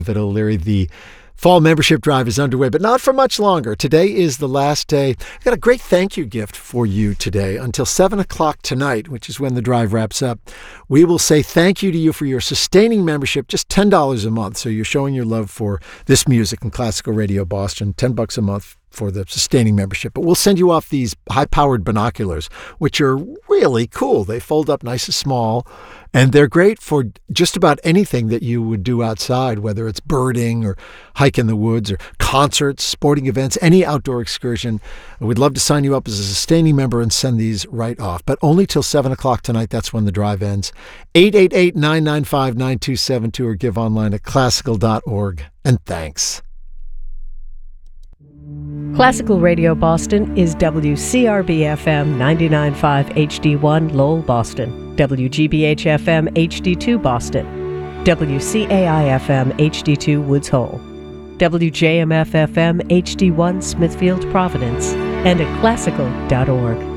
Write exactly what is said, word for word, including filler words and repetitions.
At O'Leary, the fall membership drive is underway, but not for much longer. Today is the last day. I've got a great thank you gift for you today. Until seven o'clock tonight, which is when the drive wraps up, we will say thank you to you for your sustaining membership, just ten dollars a month. So you're showing your love for this music and Classical Radio Boston, ten bucks a month for the sustaining membership. But we'll send you off these high-powered binoculars, which are really cool. They fold up nice and small, and they're great for just about anything that you would do outside, whether it's birding or hike in the woods or concerts, sporting events, any outdoor excursion. We'd love to sign you up as a sustaining member and send these right off, but only till seven o'clock tonight. That's when the drive ends. eight eight eight, nine nine five, nine two seven two or give online at classical dot org. And thanks. Classical Radio Boston is W C R B F M ninety-nine point five H D one Lowell, Boston, W G B H F M H D two Boston, W C A I F M H D two Woods Hole, W J M F F M H D one Smithfield, Providence, and at classical dot org.